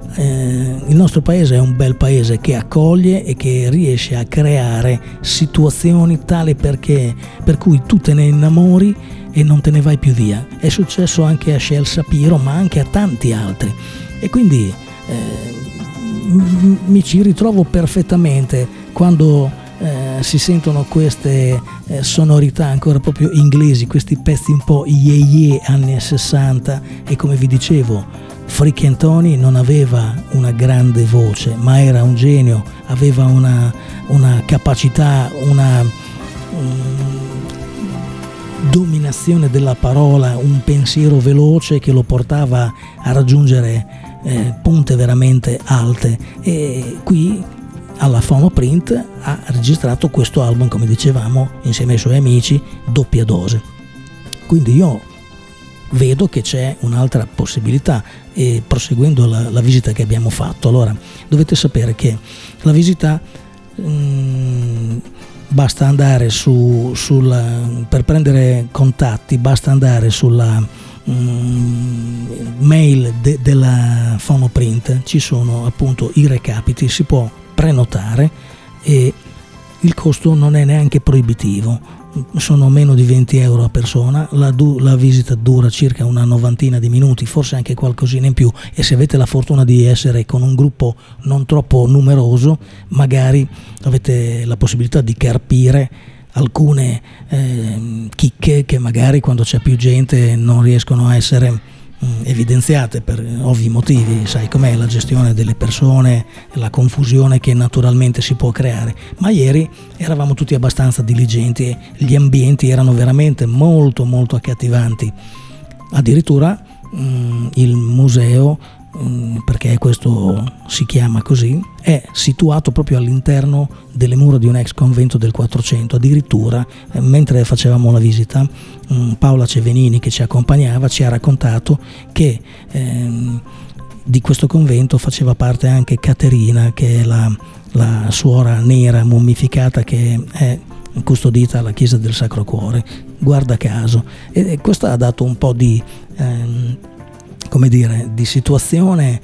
il nostro paese è un bel paese che accoglie e che riesce a creare situazioni tali per cui tu te ne innamori e non te ne vai più via. È successo anche a Shel Shapiro, ma anche a tanti altri, e quindi mi ci ritrovo perfettamente quando si sentono queste sonorità ancora proprio inglesi, questi pezzi un po' ye anni 60. E come vi dicevo, Freaky Anthony non aveva una grande voce, ma era un genio, aveva una capacità, una dominazione della parola, un pensiero veloce che lo portava a raggiungere punte veramente alte. E qui alla Phonoprint ha registrato questo album, come dicevamo, insieme ai suoi amici, Doppia Dose. Quindi io vedo che c'è un'altra possibilità, e proseguendo la visita che abbiamo fatto, allora dovete sapere che la visita basta andare per prendere contatti, basta andare sulla mail della Phonoprint, ci sono appunto i recapiti, si può prenotare e il costo non è neanche proibitivo, sono meno di 20 euro a persona, la visita dura circa una novantina di minuti, forse anche qualcosina in più, e se avete la fortuna di essere con un gruppo non troppo numeroso, magari avete la possibilità di carpire alcune chicche che magari quando c'è più gente non riescono a essere evidenziate per ovvi motivi. Sai com'è la gestione delle persone, la confusione che naturalmente si può creare, ma ieri eravamo tutti abbastanza diligenti e gli ambienti erano veramente molto molto accattivanti. Addirittura il museo, perché questo si chiama così, è situato proprio all'interno delle mura di un ex convento del 400. Addirittura mentre facevamo la visita, Paola Cevenini, che ci accompagnava, ci ha raccontato che di questo convento faceva parte anche Caterina, che è la suora nera mummificata che è custodita alla chiesa del Sacro Cuore, guarda caso. E questo ha dato un po' di come dire, di situazione,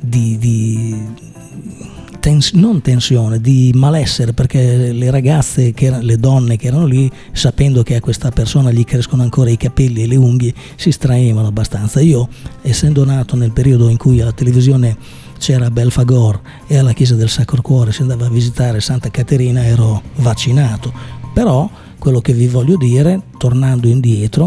non tensione, di malessere, perché le ragazze, le donne che erano lì, sapendo che a questa persona gli crescono ancora i capelli e le unghie, si straevano abbastanza. Io, essendo nato nel periodo in cui alla televisione c'era Belfagor e alla chiesa del Sacro Cuore si andava a visitare Santa Caterina, ero vaccinato. Però quello che vi voglio dire, tornando indietro,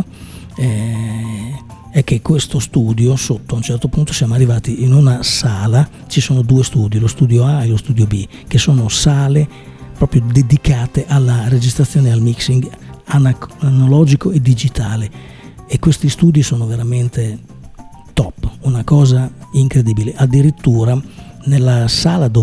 è che questo studio, sotto a un certo punto siamo arrivati in una sala, ci sono due studi, lo studio A e lo studio B, che sono sale proprio dedicate alla registrazione e al mixing analogico e digitale, e questi studi sono veramente top, una cosa incredibile. Addirittura nella sala dove